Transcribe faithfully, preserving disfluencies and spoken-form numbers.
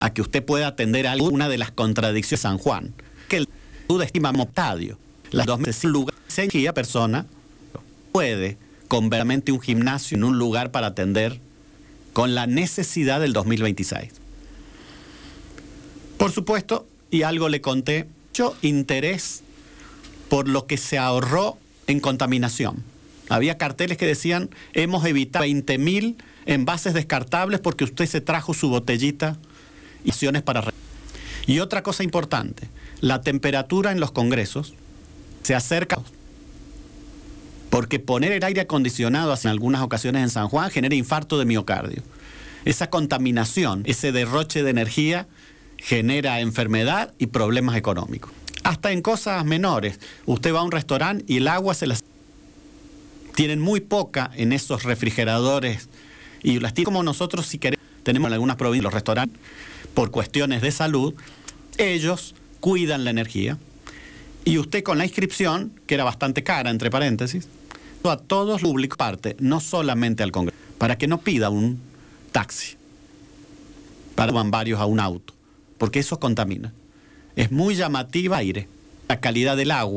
a que usted pueda atender a una de las contradicciones de San Juan, que el salud estima estadio. Las dos meses sin lugar, sencilla persona puede convertir un gimnasio en un lugar para atender con la necesidad del dos mil veintiséis. Por supuesto, y algo le conté, mucho interés por lo que se ahorró en contaminación. Había carteles que decían, hemos evitado veinte mil envases descartables porque usted se trajo su botellita y acciones para... Y otra cosa importante, la temperatura en los congresos se acerca, porque poner el aire acondicionado en algunas ocasiones en San Juan genera infarto de miocardio. Esa contaminación, ese derroche de energía genera enfermedad y problemas económicos. Hasta en cosas menores, usted va a un restaurante y el agua se las... Tienen muy poca en esos refrigeradores y las tienen como nosotros si queremos. Tenemos en algunas provincias los restaurantes, por cuestiones de salud, ellos cuidan la energía. Y usted con la inscripción, que era bastante cara, entre paréntesis, a todos los públicos parte, no solamente al Congreso, para que no pida un taxi, para que van varios a un auto, porque eso contamina. Es muy llamativa aire, la calidad del agua.